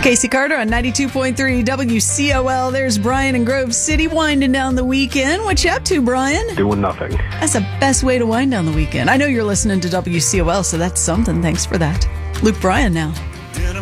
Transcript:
Casey Carter on 92.3 WCOL. There's Brian in Grove City winding down the weekend. What you up to, Brian? Doing nothing. That's the best way to wind down the weekend. I know you're listening to WCOL, so that's something. Thanks for that. Luke Bryan now.